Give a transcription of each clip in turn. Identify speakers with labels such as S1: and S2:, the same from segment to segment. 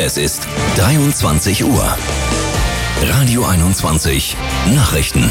S1: Es ist 23 Uhr. Radio 21 Nachrichten.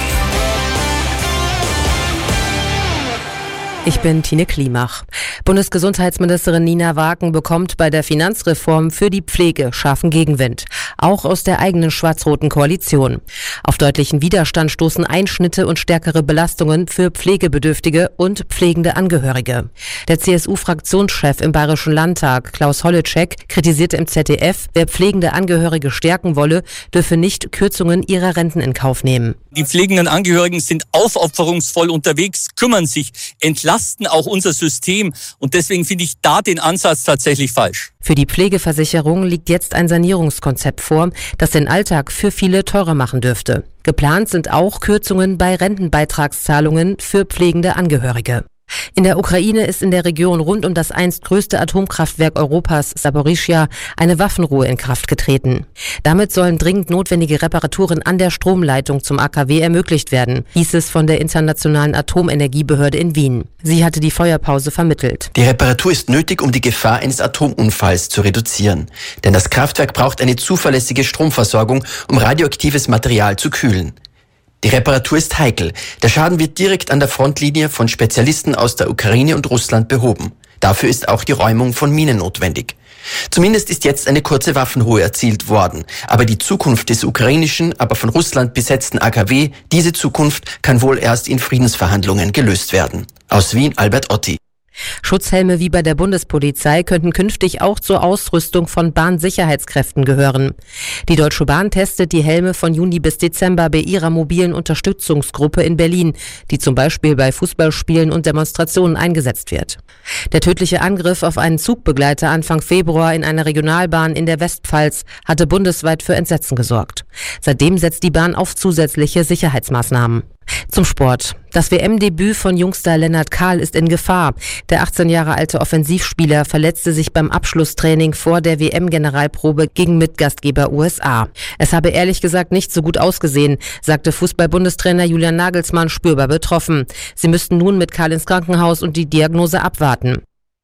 S2: Ich bin Tine Klimach. Bundesgesundheitsministerin Nina Wagen bekommt bei der Finanzreform für die Pflege scharfen Gegenwind. Auch aus der eigenen schwarz-roten Koalition. Auf deutlichen Widerstand stoßen Einschnitte und stärkere Belastungen für Pflegebedürftige und pflegende Angehörige. Der CSU-Fraktionschef im Bayerischen Landtag, Klaus Holleczek, kritisierte im ZDF, wer pflegende Angehörige stärken wolle, dürfe nicht Kürzungen ihrer Renten in Kauf nehmen.
S3: Die pflegenden Angehörigen sind aufopferungsvoll unterwegs, kümmern sich, entlasten auch unser System. Und deswegen finde ich da den Ansatz tatsächlich falsch.
S2: Für die Pflegeversicherung liegt jetzt ein Sanierungskonzept vor, das den Alltag für viele teurer machen dürfte. Geplant sind auch Kürzungen bei Rentenbeitragszahlungen für pflegende Angehörige. In der Ukraine ist in der Region rund um das einst größte Atomkraftwerk Europas, Saporischschja, eine Waffenruhe in Kraft getreten. Damit sollen dringend notwendige Reparaturen an der Stromleitung zum AKW ermöglicht werden, hieß es von der Internationalen Atomenergiebehörde in Wien. Sie hatte die Feuerpause vermittelt.
S4: Die Reparatur ist nötig, um die Gefahr eines Atomunfalls zu reduzieren. Denn das Kraftwerk braucht eine zuverlässige Stromversorgung, um radioaktives Material zu kühlen. Die Reparatur ist heikel. Der Schaden wird direkt an der Frontlinie von Spezialisten aus der Ukraine und Russland behoben. Dafür ist auch die Räumung von Minen notwendig. Zumindest ist jetzt eine kurze Waffenruhe erzielt worden. Aber die Zukunft des ukrainischen, aber von Russland besetzten AKW, diese Zukunft kann wohl erst in Friedensverhandlungen gelöst werden. Aus Wien, Albert Otti.
S2: Schutzhelme wie bei der Bundespolizei könnten künftig auch zur Ausrüstung von Bahnsicherheitskräften gehören. Die Deutsche Bahn testet die Helme von Juni bis Dezember bei ihrer mobilen Unterstützungsgruppe in Berlin, die zum Beispiel bei Fußballspielen und Demonstrationen eingesetzt wird. Der tödliche Angriff auf einen Zugbegleiter Anfang Februar in einer Regionalbahn in der Westpfalz hatte bundesweit für Entsetzen gesorgt. Seitdem setzt die Bahn auf zusätzliche Sicherheitsmaßnahmen. Zum Sport. Das WM-Debüt von Jungstar Lennart Kahl ist in Gefahr. Der 18 Jahre alte Offensivspieler verletzte sich beim Abschlusstraining vor der WM-Generalprobe gegen Mitgastgeber USA. Es habe ehrlich gesagt nicht so gut ausgesehen, sagte Fußball-Bundestrainer Julian Nagelsmann spürbar betroffen. Sie müssten nun mit Kahl ins Krankenhaus und die Diagnose abwarten.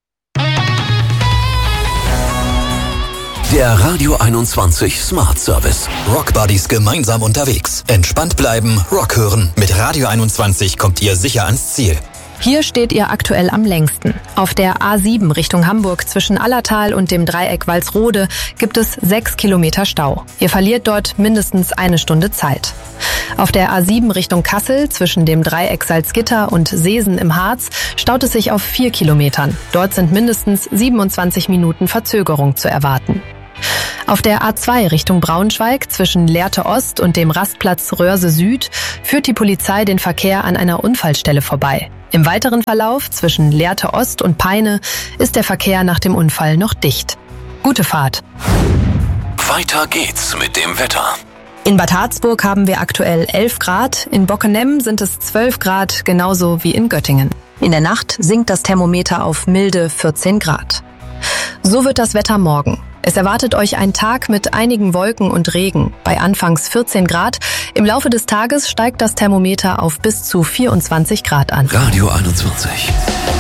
S1: Der Radio 21 Smart Service.
S5: Rock Buddies gemeinsam unterwegs. Entspannt bleiben, Rock hören. Mit Radio 21 kommt ihr sicher ans Ziel.
S6: Hier steht ihr aktuell am längsten. Auf der A7 Richtung Hamburg zwischen Allertal und dem Dreieck Walsrode gibt es 6 Kilometer Stau. Ihr verliert dort mindestens eine Stunde Zeit. Auf der A7 Richtung Kassel zwischen dem Dreieck Salzgitter und Seesen im Harz staut es sich auf 4 Kilometern. Dort sind mindestens 27 Minuten Verzögerung zu erwarten. Auf der A2 Richtung Braunschweig zwischen Lehrte Ost und dem Rastplatz Röhrse Süd führt die Polizei den Verkehr an einer Unfallstelle vorbei. Im weiteren Verlauf zwischen Lehrte Ost und Peine ist der Verkehr nach dem Unfall noch dicht. Gute Fahrt.
S1: Weiter geht's mit dem Wetter.
S6: In Bad Harzburg haben wir aktuell 11 Grad, in Bockenem sind es 12 Grad, genauso wie in Göttingen. In der Nacht sinkt das Thermometer auf milde 14 Grad. So wird das Wetter morgen. Es erwartet euch ein Tag mit einigen Wolken und Regen. Bei anfangs 14 Grad. Im Laufe des Tages steigt das Thermometer auf bis zu 24 Grad an.
S1: Radio 21.